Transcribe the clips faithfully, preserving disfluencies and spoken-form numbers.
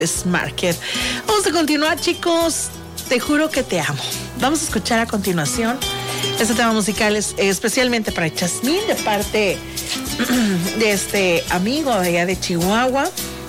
Market. Vamos a continuar, chicos. Te juro que te amo. Vamos a escuchar a continuación este tema musical es especialmente para Yasmín, de parte de este amigo de allá de Chihuahua.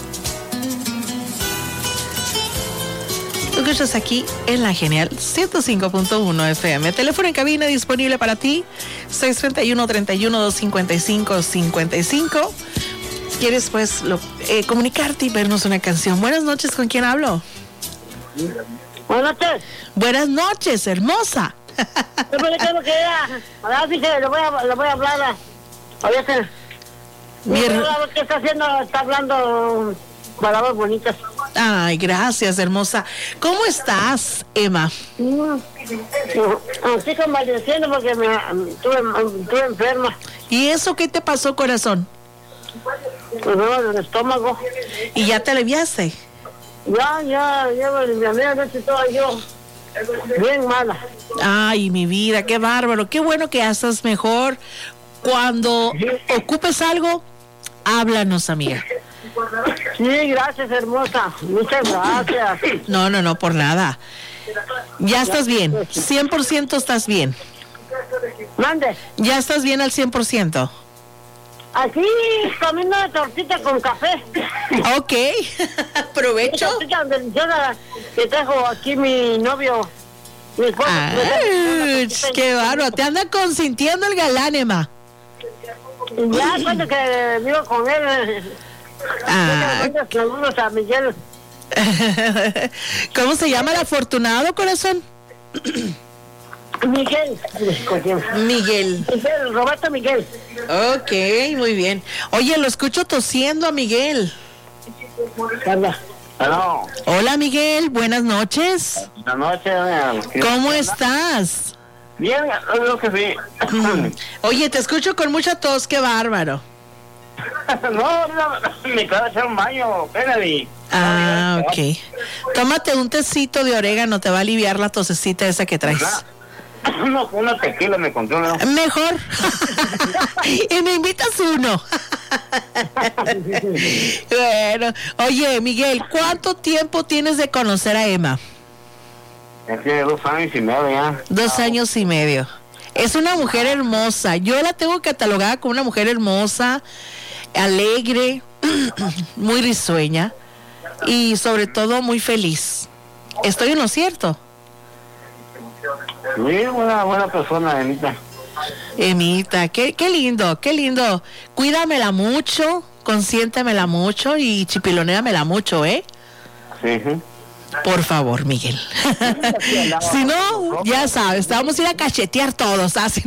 Lo escuchas aquí en la Genial ciento cinco punto uno F M. Teléfono en cabina disponible para ti, seis tres uno, tres uno, dos cinco cinco, cinco cinco. ¿Quieres pues lo, eh, comunicarte y vernos una canción? Buenas noches, ¿con quién hablo? Buenas noches. Buenas noches, hermosa. Yo pensé que no quería. Ahora sí que le voy a, le voy a hablar. Oye, que... Mi her... ¿Qué está haciendo? Está hablando palabras bonitas. Ay, gracias, hermosa. ¿Cómo estás, Emma? Mm. Así convaleciendo porque me estuve, estuve enferma. ¿Y eso qué te pasó, corazón? Pues no, del estómago. ¿Y ya te aliviaste? Ya, ya, ya me alivié, anoche estaba yo bien mala. Ay, mi vida, qué bárbaro, qué bueno que ya estás mejor. Cuando ocupes algo, háblanos, amiga. Sí, gracias, hermosa, muchas gracias. No, no, no, por nada. Ya estás bien, cien por ciento estás bien. Mande. Ya estás bien al cien por ciento. Aquí comiendo una tortita con café. Ok, aprovecho. Una tortita deliciosa que trajo aquí mi novio. Mi esposo. Ay, qué bárbaro, te anda consintiendo el galán, Emma. Y ya cuando que vivo con él. Ah. Saludos a Miguel. ¿Cómo se llama el afortunado, corazón? Miguel. Miguel. Miguel, Roberto Miguel. Ok, muy bien. Oye, lo escucho tosiendo a Miguel. Hola. Hello. Hola, Miguel, buenas noches. Buenas noches. ¿Cómo estás? Bien, lo que sí. Mm. Oye, te escucho con mucha tos, qué bárbaro. No, no, me acabo de hacer un baño, Kennedy. Ah, ok. Tómate un tecito de orégano, te va a aliviar la tosecita esa que traes. No, una tequila me compré, ¿no? Mejor. Y me invitas uno. Bueno, oye, Miguel, ¿cuánto tiempo tienes de conocer a Emma? Tiene dos años y medio ya. Dos años y medio. Es una mujer hermosa. Yo la tengo catalogada como una mujer hermosa, alegre, muy risueña y sobre todo muy feliz. ¿Estoy en lo cierto? Sí, una buena persona, Emita. Emita, qué, qué lindo, qué lindo. Cuídamela mucho, consiéntemela mucho y chipilonéamela mucho, ¿eh? Sí, sí. Por favor, Miguel. Si no, ya sabes, vamos a ir a cachetear todos, así.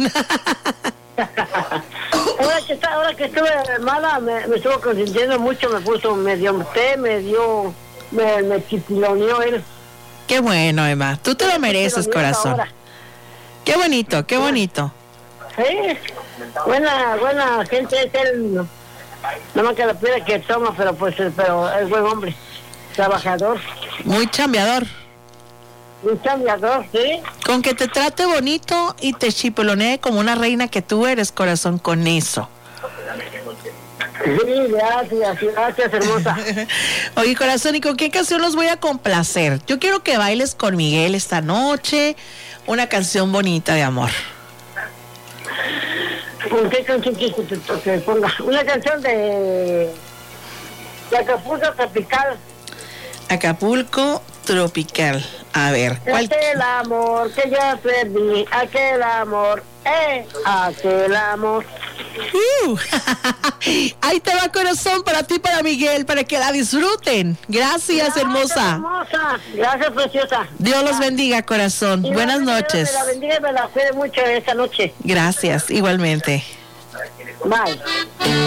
Ahora que, está, ahora que estuve mala, me, me estuvo consintiendo mucho, me puso, me dio té, me dio, me, me chipiloneó él. Qué bueno, Emma, tú te lo mereces, corazón. Qué bonito, qué bonito. Sí, buena, buena gente es él, no, no más que la pide que toma, pero pues, pero es buen hombre, trabajador. Muy chambeador. Un chambeador, sí. Con que te trate bonito y te chipolonee como una reina que tú eres, corazón, con eso. Sí, gracias, gracias, hermosa. Oye, corazón, ¿y con qué canción los voy a complacer? Yo quiero que bailes con Miguel esta noche, una canción bonita de amor. ¿Con qué canción quieres que te, te ponga? Una canción de, de Acapulco Tropical. Acapulco Tropical. A ver, ¿cuál? Aquel amor que yo perdí, aquel amor, eh, aquel amor. Uh, Ahí te va, corazón, para ti, para Miguel, para que la disfruten. Gracias, Gracias, hermosa. hermosa. Gracias, preciosa. Dios los bendiga, corazón. Y Buenas Dios noches. Me la bendiga y me la cuide mucho esta noche. Gracias, igualmente. Bye.